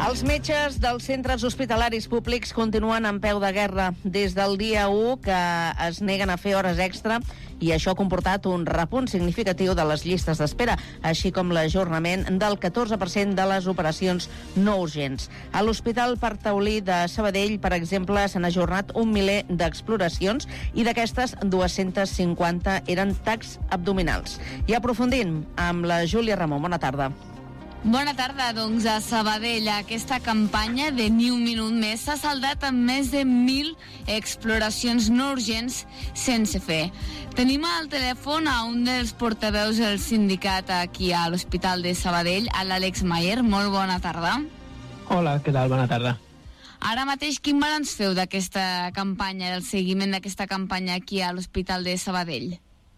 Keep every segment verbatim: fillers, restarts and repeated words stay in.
Els metges dels centres hospitalaris públics continuen en peu de guerra des del dia u que es neguen a fer hores extra i això ha comportat un repunt significatiu de les llistes d'espera, així com l'ajornament del catorze per cent de les operacions no urgents. A l'Hospital Parc Taulí de Sabadell, per exemple, s'han ajornat un miler d'exploracions i d'aquestes dues-centes cinquanta eren tacs abdominals. I aprofundint amb la Júlia Ramon. Bona tarda. Bona tarda, doncs a Sabadell aquesta campanya de Ni un minut més s'ha saldat amb més de mil exploracions no urgents sense fer. Tenim al telèfon a un dels portaveus del sindicat aquí a l'Hospital de Sabadell, a l'Àlex Mayer. Molt bona tarda. Hola, què tal? Bona tarda. Ara mateix, quin balanç feu d'aquesta campanya, del seguiment d'aquesta campanya aquí a l'Hospital de Sabadell?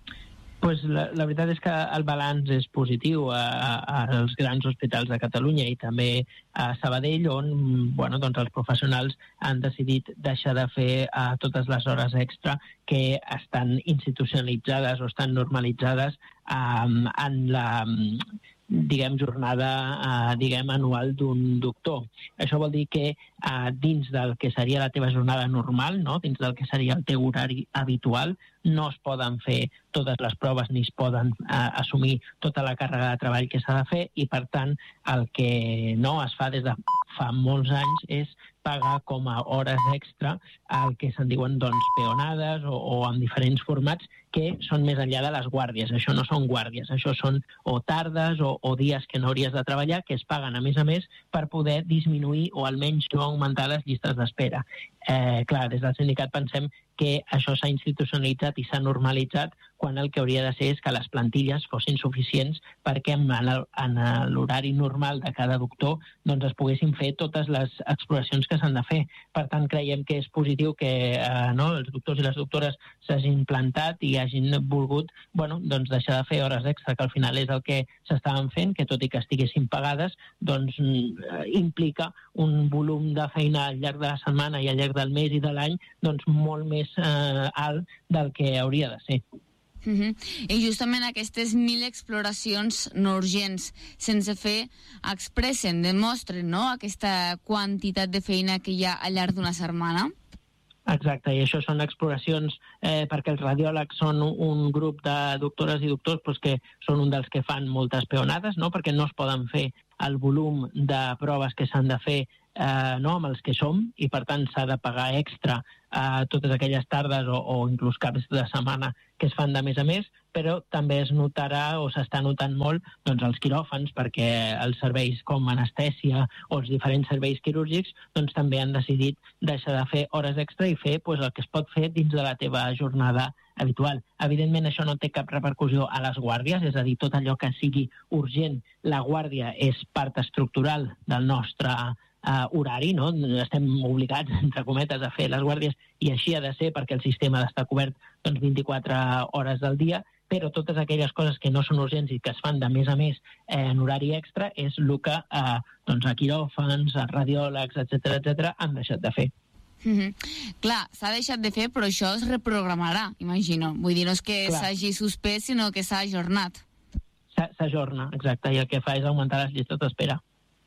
Pues la, la veritat és que el balanç és positiu a, a, als grans hospitals de Catalunya i també a Sabadell, on bueno, doncs els professionals han decidit deixar de fer uh, totes les hores extra que estan institucionalitzades o estan normalitzades um, en la diguem, jornada uh, diguem, anual d'un doctor. Això vol dir que uh, dins del que seria la teva jornada normal, no? Dins del que seria el teu horari habitual, no es poden fer totes les proves ni es poden uh, assumir tota la càrrega de treball que s'ha de fer i, per tant, el que no es fa des de fa molts anys és pagar com a hores extra el que se'n diuen doncs, peonades o, o en diferents formats que són més enllà de les guàrdies. Això no són guàrdies, això són o tardes o, o dies que no hauries de treballar que es paguen a més a més per poder disminuir o almenys no augmentar les llistes d'espera. Eh, clar, des del sindicat pensem que això s'ha institucionalitzat i s'ha normalitzat quan el que hauria de ser és que les plantilles fossin suficients perquè en, el, en l'horari normal de cada doctor doncs es poguessin fer totes les exploracions que s'han de fer. Per tant, creiem que és positiu que eh, no, els doctors i les doctores s'hagin plantat i hagin volgut bueno, doncs deixar de fer hores extra, que al final és el que s'estaven fent, que tot i que estiguessin pagades, doncs eh, implica un volum de feina al llarg de la setmana i al llarg del mes i de l'any doncs molt més eh, alt del que hauria de ser. Uh-huh. I justament aquestes mil exploracions no urgents sense fer expressen, demostren no? aquesta quantitat de feina que hi ha al llarg d'una setmana. Exacte, i això són exploracions eh, perquè els radiòlegs són un grup de doctores i doctors pues, que són un dels que fan moltes peonades, no? Perquè no es poden fer el volum de proves que s'han de fer eh, no? amb els que som i per tant s'ha de pagar extra eh, totes aquelles tardes o, o inclús caps de setmana que es fan de més a més, però també es notarà o s'està notant molt doncs, els quiròfans perquè els serveis com anestèsia o els diferents serveis quirúrgics doncs, també han decidit deixar de fer hores extra i fer pues, el que es pot fer dins de la teva jornada habitual. Evidentment això no té cap repercussió a les guàrdies, és a dir, tot allò que sigui urgent, la guàrdia és part estructural del nostre uh, horari, no? Estem obligats, entre cometes, a fer les guàrdies i així ha de ser perquè el sistema ha d'estar cobert doncs, vint-i-quatre hores al dia, però totes aquelles coses que no són urgents i que es fan de més a més eh, en horari extra és el que eh, doncs, a quiròfans, a radiòlegs, etcètera, etcètera, han deixat de fer. Mm-hmm. Clar, s'ha deixat de fer, però això es reprogramarà, imagino. Vull dir, no és que Clar. s'hagi suspès, sinó que s'ha ajornat. S'ajorna, exacte, i el que fa és augmentar les llistes d'espera.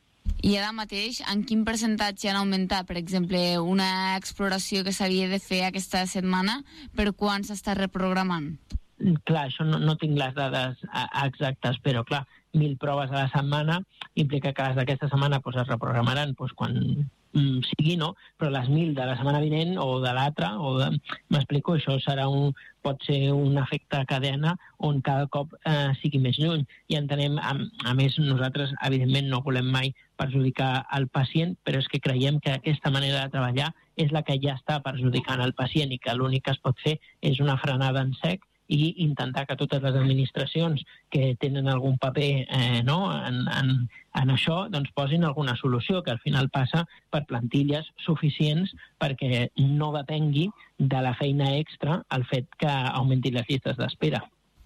I ara mateix, en quin percentatge han augmentat? Per exemple, una exploració que s'havia de fer aquesta setmana, per quan s'està reprogramant? Clar, això no, no tinc les dades exactes, però clar, mil proves a la setmana implica que les d'aquesta setmana pues, es reprogramaran pues, quan mm, sigui, no? Però les mil de la setmana vinent o de l'altra, o de... m'explico, això serà un, pot ser un efecte cadena on cada cop eh, sigui més lluny. I entenem, a, a més, nosaltres evidentment no volem mai perjudicar el pacient, però és que creiem que aquesta manera de treballar és la que ja està perjudicant el pacient i que l'únic que es pot fer és una frenada en sec i intentar que totes les administracions que tenen algun paper eh, no, en, en, en això doncs posin alguna solució, que al final passa per plantilles suficients perquè no depengui de la feina extra el fet que augmentin les llistes d'espera.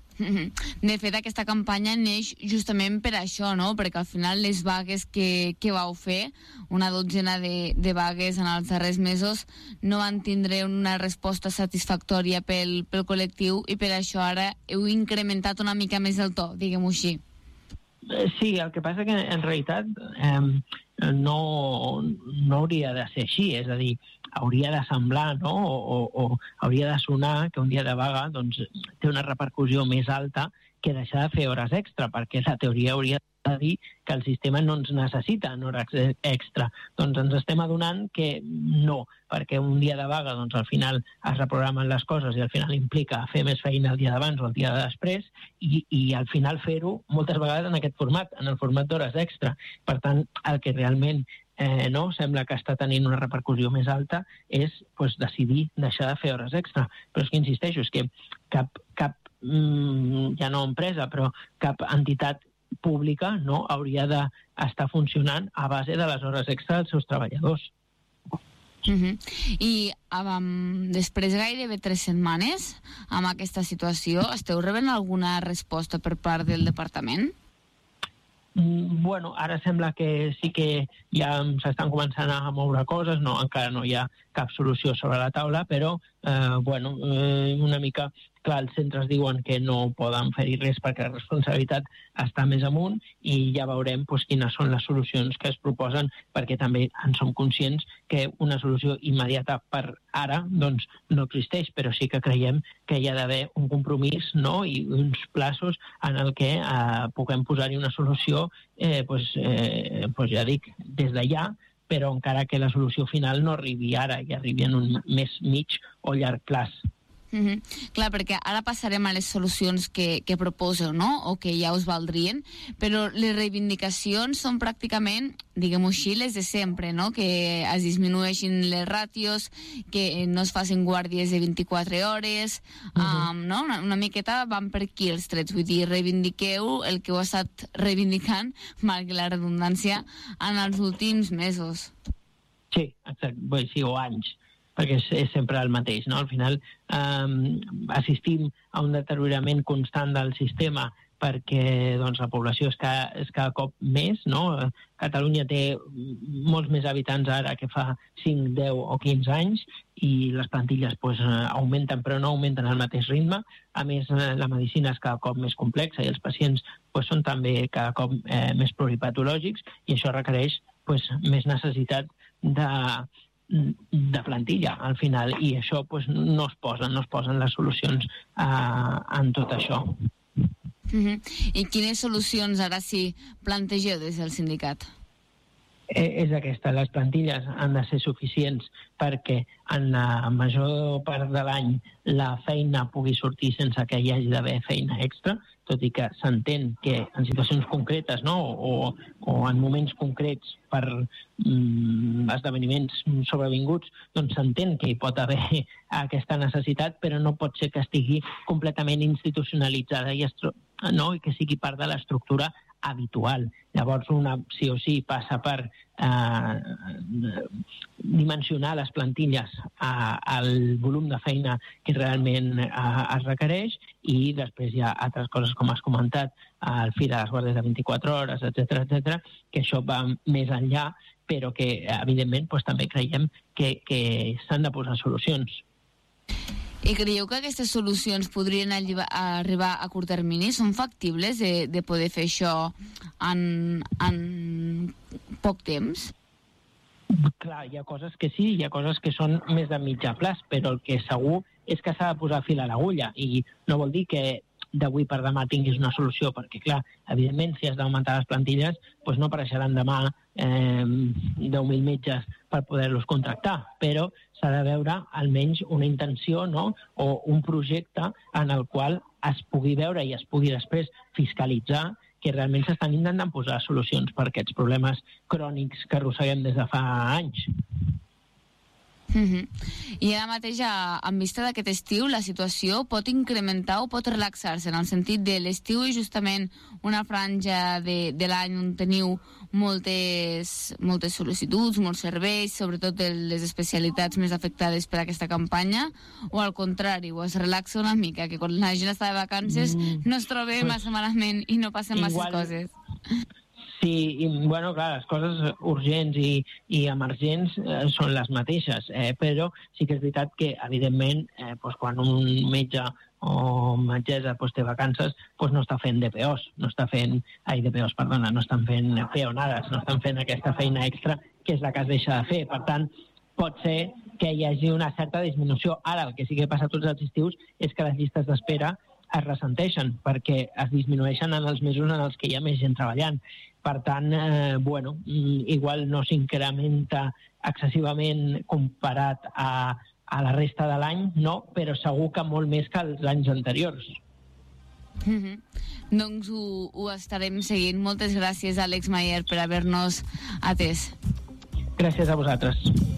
De fet, aquesta campanya neix justament per això, no? Perquè al final les vagues que, que vau fer, una dotzena de, de vagues en els darrers mesos, no van tindre una resposta satisfactòria pel, pel col·lectiu i per això ara heu incrementat una mica més el to, diguem-ho així. Sí, el que passa que en realitat eh, no, no hauria de ser així, és a dir, hauria de semblar, no? o, o, o hauria de sonar que un dia de vaga doncs, té una repercussió més alta que deixar de fer hores extra, perquè la teoria hauria de dir que el sistema no ens necessita en hores extra. Doncs ens estem adonant que no, perquè un dia de vaga doncs, al final es reprogramen les coses i al final implica fer més feina el dia d'abans o el dia de després i, i al final fer-ho moltes vegades en aquest format, en el format d'hores extra. Per tant, el que realment eh, no sembla que està tenint una repercussió més alta és pues, decidir deixar de fer hores extra. Però és que insisteixo, és que cap, cap mmm, ja no empresa, però cap entitat pública no hauria d'estar funcionant a base de les hores extra dels seus treballadors. Uh-huh. I um, després gairebé tres setmanes amb aquesta situació, esteu rebent alguna resposta per part del departament? Mm, bueno, ara sembla que sí que ja s'estan començant a moure coses, no, encara no hi ha cap solució sobre la taula, però eh, bueno, eh, una mica clar, els centres diuen que no poden fer-hi res perquè la responsabilitat està més amunt i ja veurem doncs, quines són les solucions que es proposen, perquè també en som conscients que una solució immediata per ara doncs, no existeix, però sí que creiem que hi ha d'haver un compromís, no? I uns plaços en el que eh, puguem posar-hi una solució, eh, doncs, eh, doncs ja dic, des d'allà, però encara que la solució final no arribi ara i arribi en un més mig o llarg plaç. Mm-hmm. Clar, perquè ara passarem a les solucions que, que proposeu, no? O que ja us valdrien, però les reivindicacions són pràcticament, diguem-ho així, les de sempre, no? Que es disminueixin les ràtios, que no es facin guàrdies de vint-i-quatre hores, mm-hmm. um, no? Una, una miqueta van per aquí els trets, vull dir, reivindiqueu el que heu estat reivindicant, malgrat la redundància, en els últims mesos. Sí, exacte, vull dir, o anys, perquè és, és sempre el mateix, no? Al final eh, assistim a un deteriorament constant del sistema perquè doncs, la població és cada, és cada cop més, no? Catalunya té molts més habitants ara que fa cinc, deu o quinze anys i les plantilles pues, augmenten però no augmenten al mateix ritme. A més, la medicina és cada cop més complexa i els pacients pues, són també cada cop eh, més pluripatològics i això requereix pues, més necessitat de de plantilla al final i això pues, no es posen, no es posen les solucions uh, en tot això. Uh-huh. I quines solucions ara sí plantegeu des del sindicat? Eh, és aquesta, les plantilles han de ser suficients perquè en la major part de l'any la feina pugui sortir sense que hi hagi d'haver feina extra, tot i que s'entén que en situacions concretes no? o, o en moments concrets per mm, esdeveniments sobrevinguts, doncs s'entén que hi pot haver aquesta necessitat, però no pot ser que estigui completament institucionalitzada i, estru- no? I que sigui part de l'estructura habitual. Llavors, una sí o sí passa per eh, dimensionar les plantilles a, al volum de feina que realment eh, es requereix i després hi ha altres coses, com has comentat, el fi de les guàrdies de vint-i-quatre hores, etcètera, etcètera, que això va més enllà, però que, evidentment, doncs, també creiem que, que s'han de posar solucions. I creieu que aquestes solucions podrien arribar a curt termini? Són factibles de, de poder fer això en, en poc temps? Clar, hi ha coses que sí, hi ha coses que són més de mitjà plaç, però el que segur és que s'ha de posar fil a l'agulla i no vol dir que d'avui per demà tinguis una solució, perquè, clar, evidentment, si has d'augmentar les plantilles, doncs no apareixeran demà eh, deu mil metges per poder-los contractar, però s'ha de veure almenys una intenció, no?, o un projecte en el qual es pugui veure i es pugui després fiscalitzar que realment s'estan intentant posar solucions per aquests problemes crònics que arrosseguem des de fa anys. Uh-huh. I ara mateix, en vista d'aquest estiu, la situació pot incrementar o pot relaxar-se, en el sentit de l'estiu és justament una franja de, de l'any on teniu moltes, moltes sol·licituds, molts serveis, sobretot de les especialitats més afectades per aquesta campanya, o al contrari, o es relaxa una mica, que quan la gent està de vacances mm, no es troba pues, massa malament i no passen massa coses. Sí, i, bueno, clar, les coses urgents i, i emergents eh, són les mateixes, eh, però sí que és veritat que, evidentment, eh, doncs quan un metge o metgessa doncs, té vacances, doncs no està fent D P Os, no està fent, ai, D P Os, perdona, no estan fent peonades, no estan fent aquesta feina extra que és la que es deixa de fer. Per tant, pot ser que hi hagi una certa disminució. Ara, el que sí que passa tots els estius és que les llistes d'espera es ressenteixen, perquè es disminueixen en els mesos en els que hi ha més gent treballant. Per tant, eh, bueno, igual no s'incrementa excessivament comparat a, a la resta de l'any, no, però segur que molt més que els anys anteriors. Mm-hmm. Doncs ho, ho estarem seguint. Moltes gràcies, Àlex Mayer, per haver-nos atès. Gràcies a vosaltres.